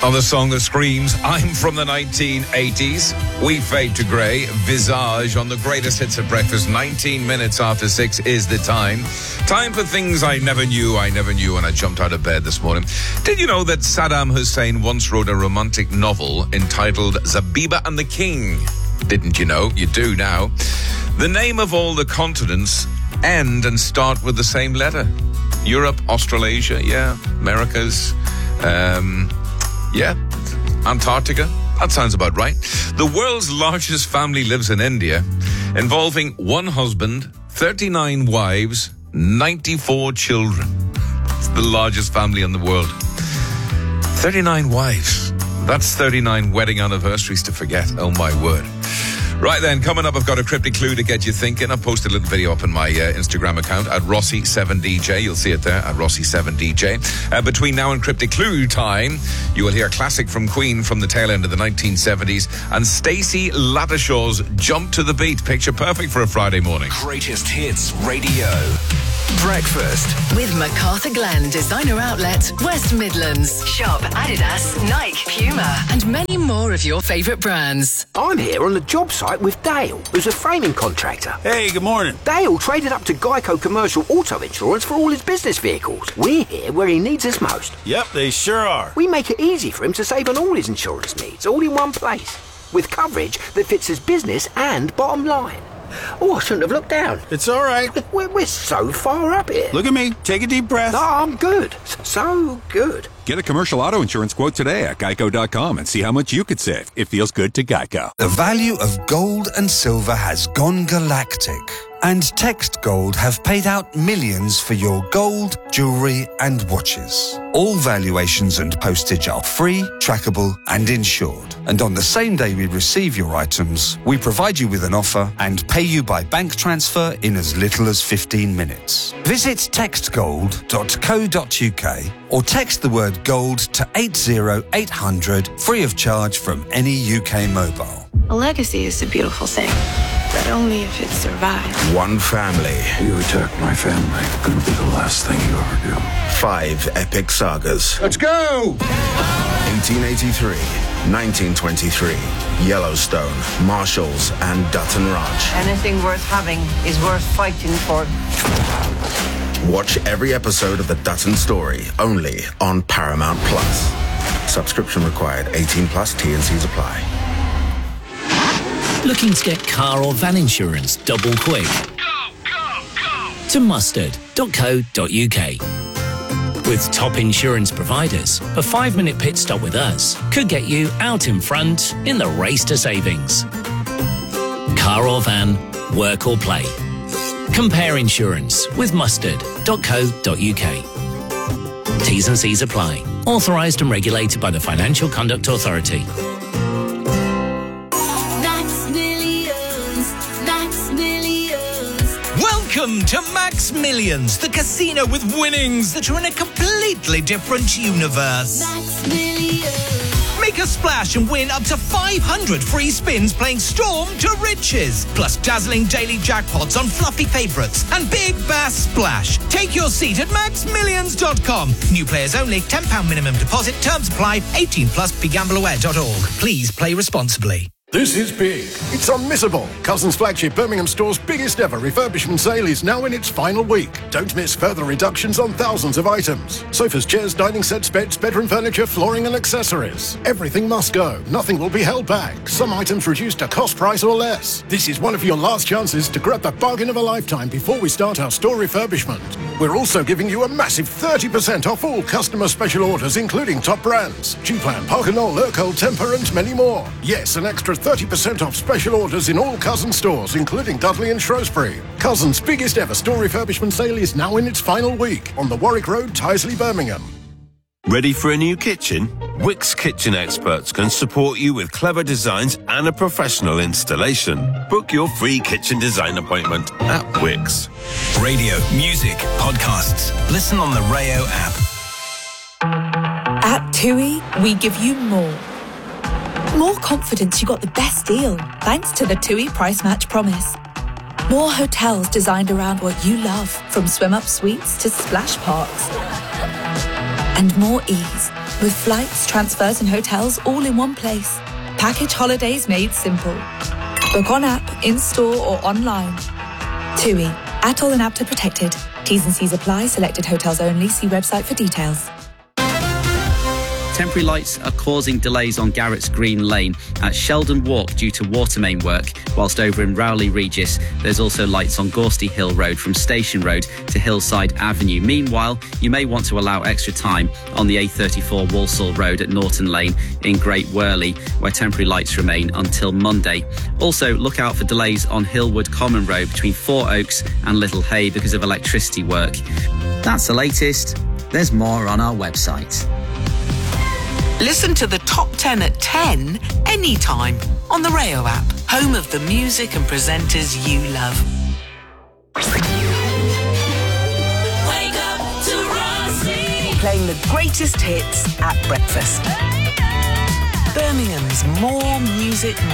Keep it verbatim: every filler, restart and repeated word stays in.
On the song that screams, I'm from the nineteen eighties. We fade to grey. Visage on the greatest hits of breakfast. nineteen minutes after six is the time. Time for things I never knew, I never knew when I jumped out of bed this morning. Did you know that Saddam Hussein once wrote a romantic novel entitled Zabiba and the King? Didn't you know? You do now. The name of all the continents end and start with the same letter. Europe, Australasia, yeah. Americas, um... yeah, Antarctica. That sounds about right. The world's largest family lives in India, involving one husband, thirty-nine wives, ninety-four children. It's the largest family in the world. thirty-nine wives. That's thirty-nine wedding anniversaries to forget. Oh, my word. Right then, coming up, I've got a cryptic clue to get you thinking. I've posted a little video up on my uh, Instagram account at Rossi seven D J. You'll see it there at Rossi seven D J. Uh, between now and cryptic clue time, you will hear a classic from Queen from the tail end of the nineteen seventies and Stacey Latishaw's Jump to the Beat. Picture perfect for a Friday morning. Greatest Hits Radio. Breakfast with MacArthur Glen Designer Outlet, West Midlands. Shop Adidas, Nike, Puma, and many more of your favourite brands. I'm here on the job site with Dale, who's a framing contractor. Hey, good morning. Dale traded up to Geico Commercial Auto Insurance for all his business vehicles. We're here where he needs us most. Yep, they sure are. We make it easy for him to save on all his insurance needs, all in one place, with coverage that fits his business and bottom line. Oh, I shouldn't have looked down. It's all right. We're, we're so far up here. Look at me. Take a deep breath. No, I'm good. So good. Get a commercial auto insurance quote today at geico dot com and see how much you could save. It feels good to Geico. The value of gold and silver has gone galactic. And Text Gold have paid out millions for your gold, jewellery and watches. All valuations and postage are free, trackable and insured. And on the same day we receive your items, we provide you with an offer and pay you by bank transfer in as little as fifteen minutes. Visit text gold dot co dot uk or text the word gold to eight zero eight hundred free of charge from any U K mobile. A legacy is a beautiful thing, but only if it survives. One family. You attack my family, gonna be the last thing you ever do. Five epic sagas. Let's go! eighteen eighty-three, nineteen twenty-three, Yellowstone, Marshalls, and Dutton Ranch. Anything worth having is worth fighting for. Watch every episode of The Dutton Story, only on Paramount Plus. Subscription required. eighteen plus. T and C's apply. Looking to get car or van insurance double quick? Go, go, go! To mustard dot co dot uk. With top insurance providers, a five-minute pit stop with us could get you out in front in the race to savings. Car or van, work or play. Compare insurance with mustard dot co dot uk. T's and C's apply. Authorised and regulated by the Financial Conduct Authority. Welcome to Max Millions, the casino with winnings that are in a completely different universe. Max Millions. Make a splash and win up to five hundred free spins playing Storm to Riches. Plus dazzling daily jackpots on fluffy favourites and Big Bass Splash. Take your seat at max millions dot com. New players only, ten pounds minimum deposit. Terms apply. eighteen plus. be gamble aware dot org. Please play responsibly. This is big. It's unmissable. Cousins flagship Birmingham store's biggest ever refurbishment sale is now in its final week. Don't miss further reductions on thousands of items. Sofas, chairs, dining sets, beds, bedroom furniture, flooring and accessories. Everything must go. Nothing will be held back. Some items reduced to cost price or less. This is one of your last chances to grab the bargain of a lifetime before we start our store refurbishment. We're also giving you a massive thirty percent off all customer special orders, including top brands. G-Plan, Parker Knoll, Urkel, Temper and many more. Yes, an extra thirty percent off special orders in all Cousins stores, including Dudley and Shrewsbury. Cousins' biggest ever store refurbishment sale is now in its final week on the Warwick Road, Tyseley, Birmingham. Ready for a new kitchen? Wickes Kitchen Experts can support you with clever designs and a professional installation. Book your free kitchen design appointment at Wickes. Radio, music, podcasts. Listen on the Rayo app. At TUI, we give you more. More confidence you got the best deal, thanks to the TUI Price Match Promise. More hotels designed around what you love, from swim-up suites to splash parks. And more ease, With flights, transfers and hotels all in one place. Package holidays made simple. Book on app, in-store or online. TUI. Atoll and APTA protected. T's and C's apply. Selected hotels only. See website for details. Temporary lights are causing delays on Garrett's Green Lane at Sheldon Walk due to water main work, whilst over in Rowley Regis there's also lights on Gorsty Hill Road from Station Road to Hillside Avenue. Meanwhile, you may want to allow extra time on the A thirty-four Walsall Road at Norton Lane in Great Worley, where temporary lights remain until Monday. Also, look out for delays on Hillwood Common Road between Four Oaks and Little Hay because of electricity work. That's the latest. There's more on our website. Listen to the top ten at ten anytime on the Rayo app, home of the music and presenters you love. Wake up to Rossi. Playing the greatest hits at breakfast. Birmingham's More Music